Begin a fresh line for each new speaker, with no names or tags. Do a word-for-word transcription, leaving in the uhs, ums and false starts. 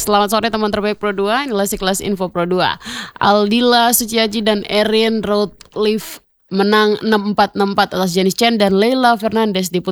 Selamat sore teman terbaik Pro dua, inilah Sekelas Info Pro dua. Aldila Suciaji dan Erin Roadliff menang enam empat enam empat atas Janice Chen dan Leyla Fernandez di